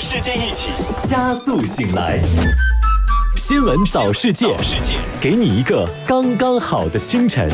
世界一起加速醒来。新闻早世界，给你一个刚刚好的清晨。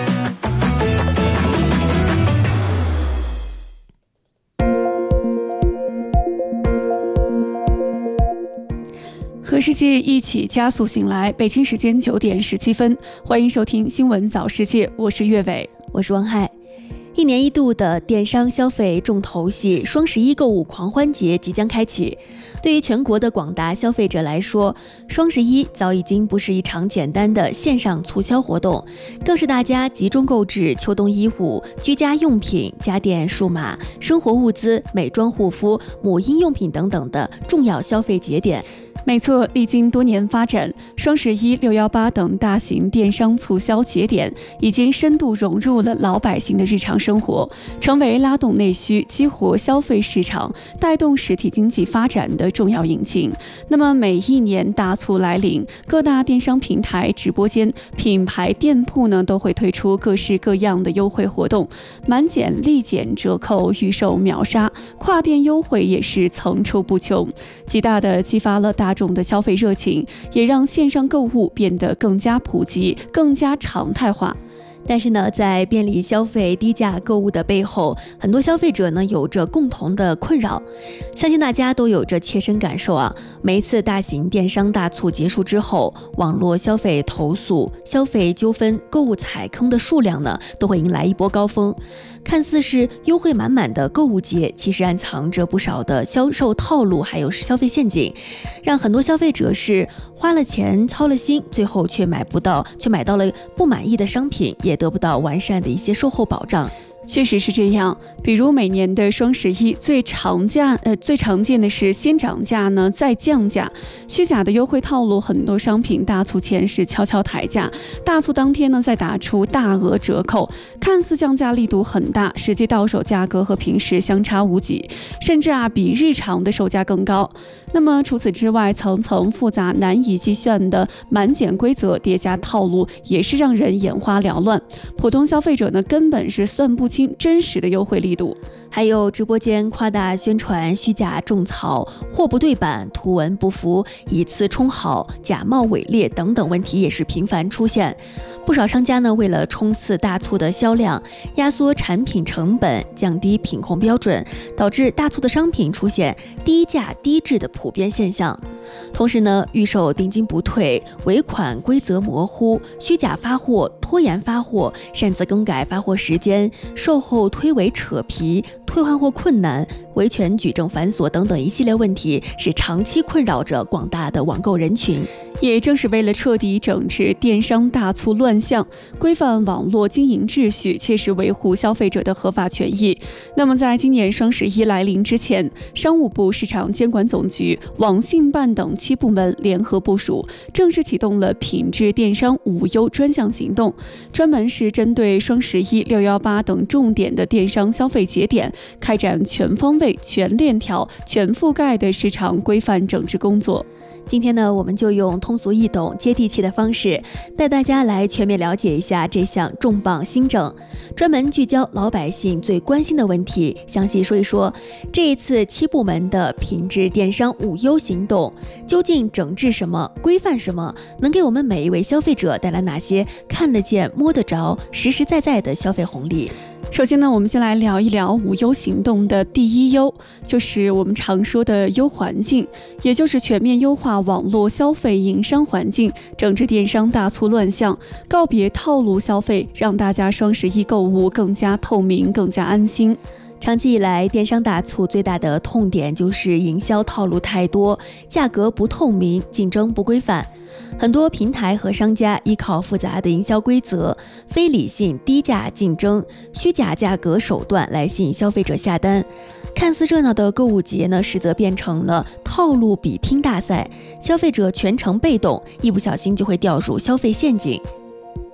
和世界一起加速醒来，北京时间9点17分，欢迎收听新闻早世界，我是岳伟， 我是汪海。一年一度的电商消费重头戏双11购物狂欢节即将开启。对于全国的广大消费者来说，双11早已经不是一场简单的线上促销活动，更是大家集中购置秋冬衣物、居家用品、家电数码、生活物资、美妆护肤、母婴用品等等的重要消费节点。 没错，历经多年发展，双11、618等大型电商促销节点已经深度融入了老百姓的日常生活，成为拉动内需、激活消费市场、带动实体经济发展的重要引擎。那么每一年大促来临，各大电商平台、直播间、品牌店铺呢都会推出各式各样的优惠活动，满减、立减、折扣、预售秒杀，跨店优惠也是层出不穷，极大的激发了大众的消费热情，也让线上购物变得更加普及、更加常态化。 但是呢，在便利消费、低价购物的背后，很多消费者呢有着共同的困扰，相信大家都有着切身感受啊。每一次大型电商大促结束之后，网络消费投诉、消费纠纷、购物踩坑的数量呢，都会迎来一波高峰。看似是优惠满满的购物节，其实暗藏着不少的销售套路，还有消费陷阱，让很多消费者是花了钱、操了心，最后却买到了不满意的商品，也得不到完善的一些售后保障。 确实是这样，比如每年的双11，最常见的是先涨价呢，再降价，虚假的优惠套路，很多商品大促前是悄悄抬价，大促当天呢再打出大额折扣，看似降价力度很大，实际到手价格和平时相差无几，甚至比日常的售价更高。那么除此之外，层层复杂难以计算的满减规则、叠加套路，也是让人眼花缭乱。普通消费者呢，根本是算不清真实的优惠力度。 还有直播间夸大宣传、虚假种草、货不对版、图文不符、以次充好、假冒伪劣等等问题也是频繁出现。不少商家呢，为了冲刺大促的销量，压缩产品成本，降低品控标准，导致大促的商品出现低价低质的普遍现象。同时呢，预售定金不退、尾款规则模糊、虚假发货、拖延发货、擅自更改发货时间、售后推诿扯皮、退换货困难、维权举证繁琐等等一系列问题，是长期困扰着广大的网购人群。 也正是为了彻底整治电商大促乱象，规范网络经营秩序，切实维护消费者的合法权益。那么在今年双11来临之前，商务部、市场监管总局、网信办等7部门联合部署，正式启动了品质电商无忧专项行动，专门是针对双11、618等重点的电商消费节点，开展全方位、全链条、全覆盖的市场规范整治工作。 今天呢，我们就用通俗易懂、接地气的方式，带大家来全面了解一下这项重磅新政，专门聚焦老百姓最关心的问题，详细说一说这一次7部门的品质电商无忧行动究竟整治什么、规范什么，能给我们每一位消费者带来哪些看得见、摸得着、实实在在的消费红利。 首先呢，我们先来聊一聊无忧行动的第一优，就是我们常说的优环境，也就是全面优化网络消费营商环境，整治电商大促乱象，告别套路消费，让大家双11购物更加透明、更加安心。 长期以来，电商大促最大的痛点就是营销套路太多，价格不透明，竞争不规范。很多平台和商家依靠复杂的营销规则、非理性低价竞争、虚假价格手段来吸引消费者下单。看似热闹的购物节呢，实则变成了套路比拼大赛，消费者全程被动，一不小心就会掉入消费陷阱。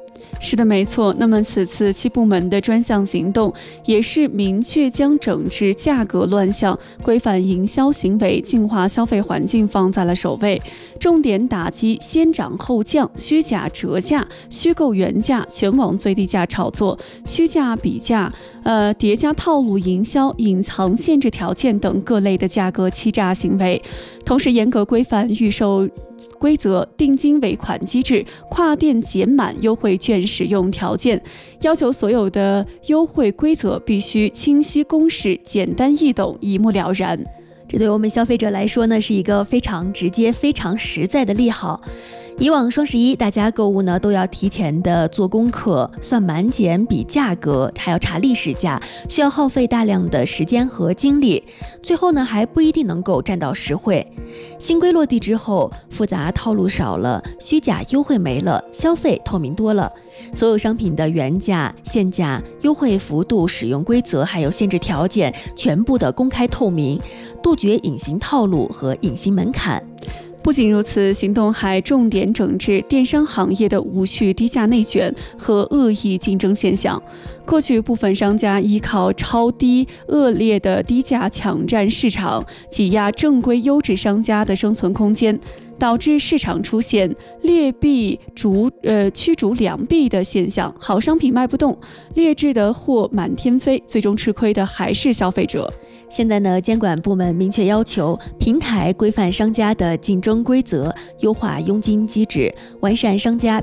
是的，没错。那么此次7部门的专项行动，也是明确将整治价格乱象、规范营销行为、净化消费环境放在了首位，重点打击先涨后降、虚假折价、虚构原价、全网最低价炒作、虚价比价、叠加套路营销、隐藏限制条件等各类的价格欺诈行为，同时严格规范预售规则、定金尾款机制、跨店减满优惠券使用条件，要求所有的优惠规则必须清晰公示、简单易懂、一目了然。 这对我们消费者来说呢，是一个非常直接、非常实在的利好。以往双11，大家购物呢都要提前的做功课，算满减、比价格，还要查历史价，需要耗费大量的时间和精力，最后呢还不一定能够占到实惠。新规落地之后，复杂套路少了，虚假优惠没了，消费透明多了。所有商品的原价、现价、优惠幅度、使用规则还有限制条件，全部的公开透明，杜绝隐形套路和隐形门槛。 不仅如此，行动还重点整治电商行业的无序低价内卷和恶意竞争现象。过去部分商家依靠超低、恶劣的低价抢占市场，挤压正规优质商家的生存空间，导致市场出现劣币驱逐良币的现象，好商品卖不动，劣质的货满天飞，最终吃亏的还是消费者。 现在呢，监管部门明确要求平台规范商家的竞争规则，优化佣金机制，完善商家